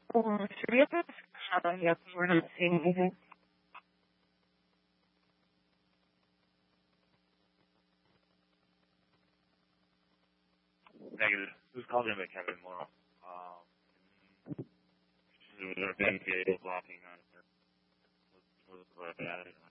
Should we have this shut on yet because we're not seeing anything? Negative. Who's calling about Kevin Morrow? Was there a blocking on her? Was it about that?